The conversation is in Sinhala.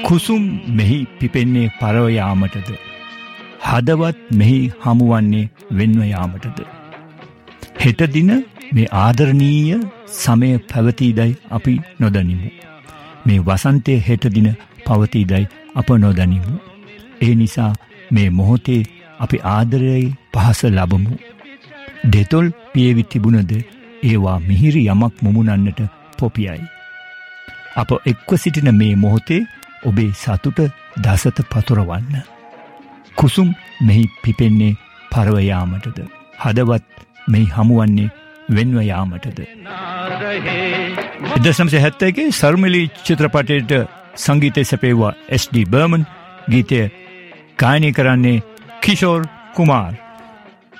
කුසුම් මෙහි පිපෙන්නේ පරව යාමටද, හදවත් මෙහි හමුවන්නේ වෙන්ව යාමටද. හෙට දින මේ ආදරණීය සමය පැවතීදයි අපි නොදනිමු. මේ වසන්තයේ හෙට දින පවතීදයි අප නොදනිමු. ඒ නිසා මේ මොහොතේ අපි ආදරයයි පහස ලබමු. දෙතොල් පියවි තිබුණද ඒවා මිහිරි යමක් මුමුණන්නට පොපියයි. අප එක්ව සිටින මේ මොහොතේ ඔබේ සතුට දසත පතුරවන්න. කුසුම් මෙහි පිපෙන්නේ පරව යාමටද, හදවත් මෙහි හමුවන්නේ වෙන්ව යාමටද. 1971 සර්මිලි චිත්‍රපටයට සංගීතය සැපේවා SD බර්මන්. ගීතය ගායනය කරන්නේ කිෂෝර් කුමාර්.